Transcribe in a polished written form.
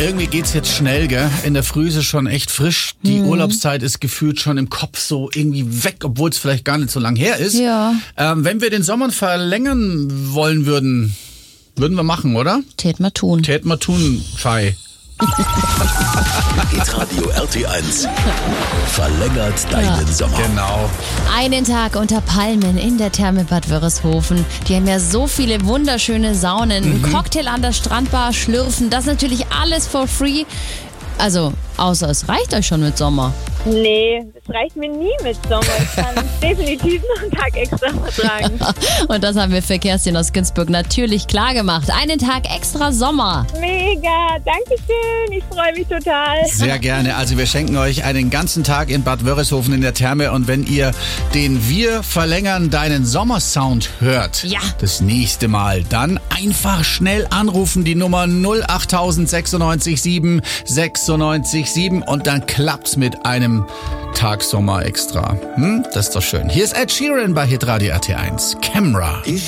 Irgendwie geht's jetzt schnell, gell? In der Früh ist es schon echt frisch. Die Urlaubszeit ist gefühlt schon im Kopf so irgendwie weg, obwohl es vielleicht gar nicht so lang her ist. Ja. Wenn wir den Sommer verlängern wollen würden wir machen, oder? Tät mal tun. Tät mal tun, Schei. Hitradio RT1 verlängert deinen Sommer. Genau. Einen Tag unter Palmen in der Therme Bad Wörishofen. Die haben ja so viele wunderschöne Saunen. Ein Cocktail an der Strandbar, schlürfen. Das natürlich alles for free. Also, außer es reicht euch schon mit Sommer. Nee, es reicht mir nie mit Sommer. Ich kann definitiv noch einen Tag extra vertragen. Und das haben wir für Kerstin aus Günzburg natürlich klar gemacht. Einen Tag extra Sommer. Mega, danke schön. Ich freue mich total. Sehr gerne. Also wir schenken euch einen ganzen Tag in Bad Wörishofen in der Therme. Und wenn ihr den Wir verlängern deinen Sommersound hört, Ja. das nächste Mal, dann einfach schnell anrufen, die Nummer 08000 96 7 96 7 und dann klappt's mit einem Tag Sommer extra. Das ist doch schön. Hier ist Ed Sheeran bei Hitradio RT1. Camera.